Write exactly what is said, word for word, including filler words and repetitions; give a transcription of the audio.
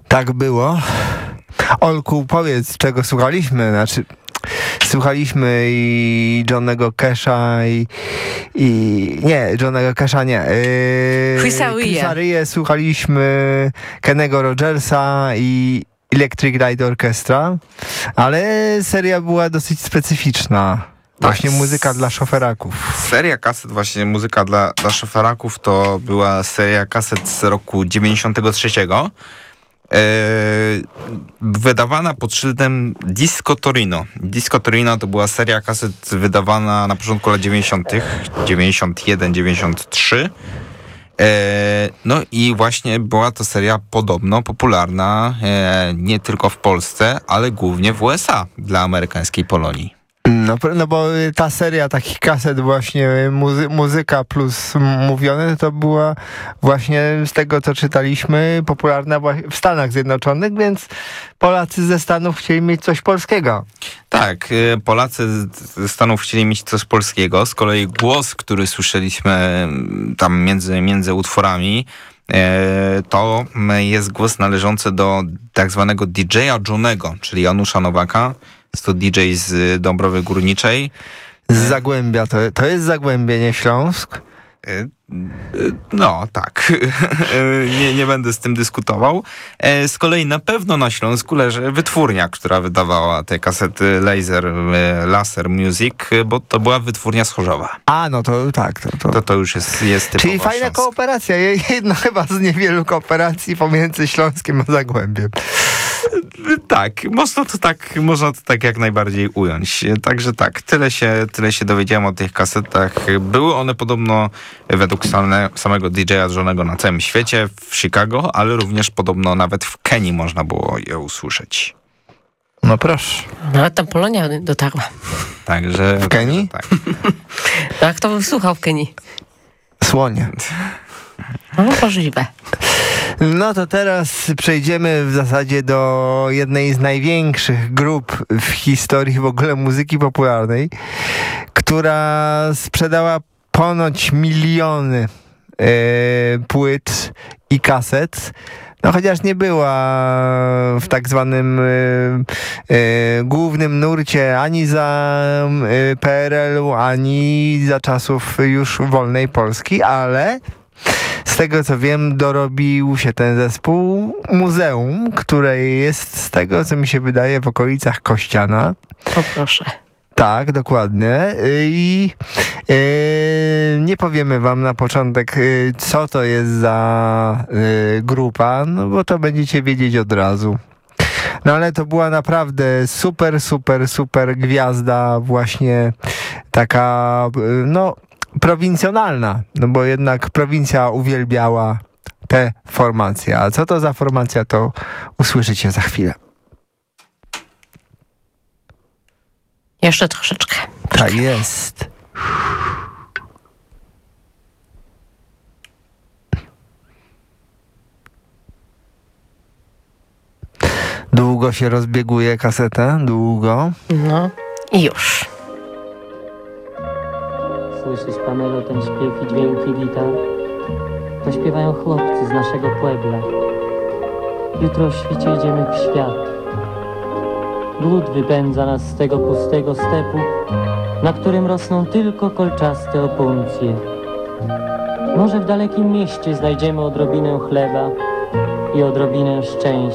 Tak było. Olku, powiedz, czego słuchaliśmy? Znaczy, słuchaliśmy i Johnnego Casha i, i... Nie, Johnnego Casha nie. Yy, Chrisa Chrisa Rye, słuchaliśmy Kennego Rogersa i Electric Light Orchestra, ale seria była dosyć specyficzna. Właśnie Tak, muzyka dla szoferaków. Seria kaset, właśnie muzyka dla, dla szoferaków, to była seria kaset z roku dziewięćdziesiątego trzeciego. Yy, wydawana pod szyldem Disco Torino. Disco Torino to była seria kaset wydawana na początku lat dziewięćdziesiątych, dziewięćdziesiąt jeden dziewięćdziesiąt trzy. Yy, no i właśnie była to seria podobno popularna yy, nie tylko w Polsce, ale głównie w U S A dla amerykańskiej Polonii. No, no bo ta seria takich kaset właśnie muzy- muzyka plus mówione to była właśnie z tego co czytaliśmy popularna w Stanach Zjednoczonych, więc Polacy ze Stanów chcieli mieć coś polskiego. Tak, Polacy ze Stanów chcieli mieć coś polskiego, z kolei głos, który słyszeliśmy tam między, między utworami, to jest głos należący do tak zwanego D J-a Johnego, czyli Janusza Nowaka. Jest to D J z Dąbrowy Górniczej. Z Zagłębia, to, to jest Zagłębie, nie Śląsk? No, tak. nie, nie będę z tym dyskutował. Z kolei na pewno na Śląsku leży wytwórnia, która wydawała te kasety Laser, Laser Music, bo to była wytwórnia z Chorzowa. A, no to tak. To, to. to, to już jest, jest typowo Czyli fajna Śląsk. kooperacja. Jedna chyba z niewielu kooperacji pomiędzy Śląskiem a Zagłębiem. Tak, można to tak, można to tak jak najbardziej ująć. Także tak, tyle się, tyle się dowiedziałem o tych kasetach. Były one podobno według same, samego D J-a Johnego na całym świecie, w Chicago, ale również podobno nawet w Kenii można było je usłyszeć. No proszę. Nawet tam Polonia dotarła. Także... W Kenii? Tak. Tak, kto by słuchał w Kenii? Słonie. No możliwe. No to teraz przejdziemy w zasadzie do jednej z największych grup w historii w ogóle muzyki popularnej, która sprzedała ponoć miliony e, płyt i kaset. No chociaż nie była w tak zwanym e, e, głównym nurcie ani za e, P R L-u, ani za czasów już wolnej Polski, ale z tego co wiem, dorobił się ten zespół muzeum, które jest z tego co mi się wydaje w okolicach Kościana. O proszę. Tak, dokładnie. I yy, nie powiemy wam na początek, yy, co to jest za yy, grupa, no bo to będziecie wiedzieć od razu. No ale to była naprawdę super, super, super gwiazda, właśnie taka, yy, no prowincjonalna, no bo jednak prowincja uwielbiała tę formację. A co to za formacja, to usłyszycie za chwilę. Jeszcze troszeczkę. Tak jest. Długo się rozbieguje kasetę? Długo. No i już. Słyszysz, Pamelo, ten śpiew i dźwięki gitar? To śpiewają chłopcy z naszego puebla. Jutro o świcie idziemy w świat. Głód wypędza nas z tego pustego stepu, na którym rosną tylko kolczaste opuncje. Może w dalekim mieście znajdziemy odrobinę chleba i odrobinę szczęścia.